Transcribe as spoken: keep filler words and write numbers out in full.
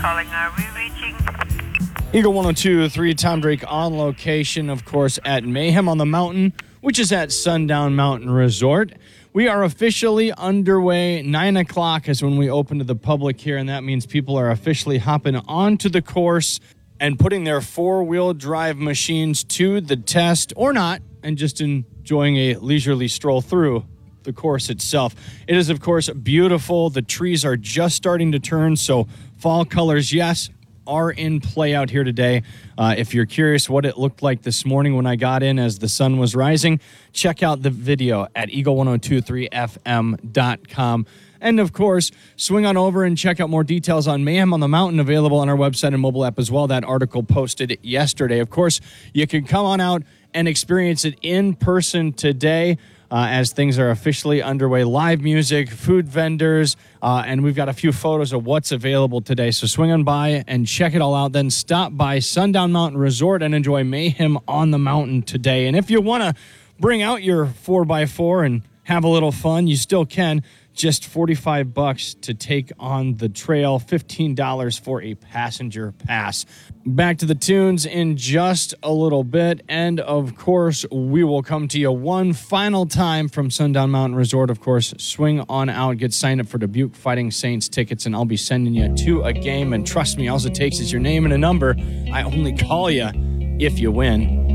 calling. Are we reaching? Eagle one oh two point three, Tom Drake on location, of course, at Mayhem on the Mountain, which is at Sundown Mountain Resort. We are officially underway. Nine o'clock is when we open to the public here, and that means people are officially hopping onto the course and putting their four-wheel drive machines to the test, or not, and just enjoying a leisurely stroll through the course itself. It is, of course, beautiful. The trees are just starting to turn, so fall colors, yes, are in play out here today. Uh, if you're curious what it looked like this morning when I got in as the sun was rising, check out the video at eagle ten twenty-three f m dot com. And, of course, swing on over and check out more details on Mayhem on the Mountain, available on our website and mobile app as well. That article posted yesterday. Of course, you can come on out and experience it in person today. Uh, as things are officially underway. Live music, food vendors, uh, and we've got a few photos of what's available today. So swing on by and check it all out. Then stop by Sundown Mountain Resort and enjoy Mayhem on the Mountain today. And if you want to bring out your four by four and have a little fun, you still can. Just forty-five bucks to take on the trail, fifteen dollars for a passenger pass. Back to the tunes in just a little bit. And, of course, we will come to you one final time from Sundown Mountain Resort. Of course, swing on out, get signed up for Dubuque Fighting Saints tickets, and I'll be sending you to a game. And trust me, all it takes is your name and a number. I only call you if you win.